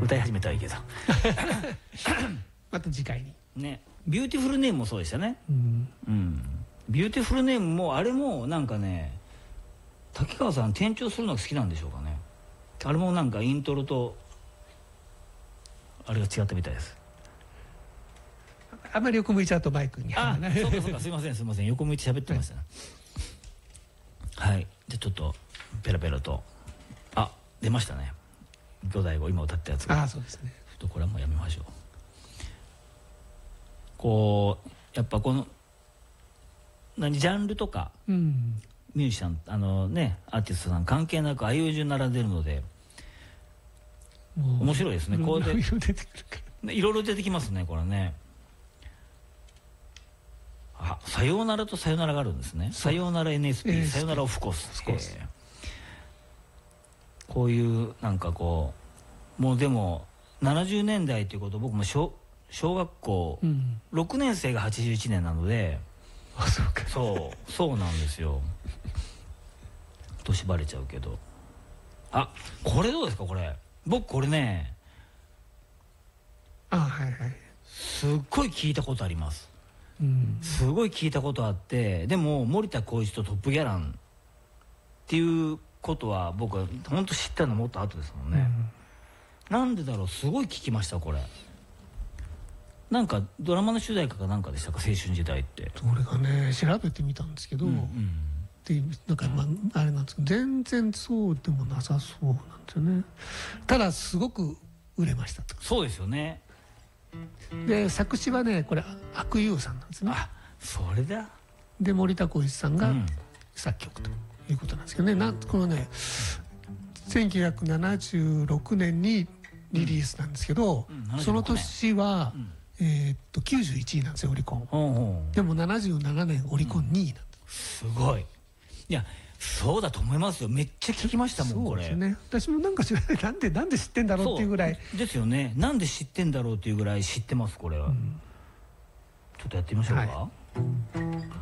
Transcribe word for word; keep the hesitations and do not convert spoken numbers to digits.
歌い始めたらいいけどまた次回にね。ビューティフルネームもそうでしたね。 うん、 うん、ビューティフルネームもあれもなんかね、滝川さん転調するのが好きなんでしょうかね。あれもなんかイントロとあれが違ったみたいです。 あんまり横向いちゃうとマイクにあ、そうかそうか、すいませんすいません、横向いて喋ってましたね。はい、はい、じゃあちょっとペラペラと、あ、出ましたね、五代五今歌ったやつが。 あ、そうですね。 ちょっとこれはもうやめましょう。こうやっぱこの何ジャンルとか、うん、ミュージシャン、あのね、アーティストさん関係なくあいう順並んでるので面白いですね。こうでいろいろ出てきますね、これね。あ、さようならとさよならがあるんですね。さようなら エヌエスピー、さようならオフコース。こういうなんかこう、もうでもななじゅうねんだいということ、僕も小小学校ろくねん生がはちじゅういちねんなので、 あ、そうか、 そうそうなんですよ。年バレちゃうけど。あ、これどうですか、これ。僕これね、 あ、はいはい、 すっごい聞いたことあります。うん、すごい聞いたことあって、でも森田浩一とトップギャランっていうことは僕は本当知ったのもっと後ですもんね。うん、なんでだろう、すごい聞きましたこれ。なんかドラマの主題歌かなんかでしたか、青春時代って。 それがね、調べてみたんですけど、うん、うん、でなんかまああれなんですけど、全然そうでもなさそうなんですよね。ただすごく売れましたと。 そうですよね。 で作詞はね、これ阿久悠さんなんですね。 あ、それだ。 で森田浩一さんが作曲ということなんですけどね、うん、なんこのねせんきゅうひゃくななじゅうろくねんにリリースなんですけど、うんうん、その年は、うん、えー、っときゅうじゅういちいなんですよ、オリコン。うん、でもななじゅうななねんオリコンにいなんです、 うん、すごい。いや、そうだと思いますよ。めっちゃ聞きましたもん、これ。 そうですね。私もなんか知らない、なんでなんで知ってんだろうっていうぐらいですよね。なんで知ってんだろうっていうぐらい知ってます、これは。うん、ちょっとやってみましょうか。はい。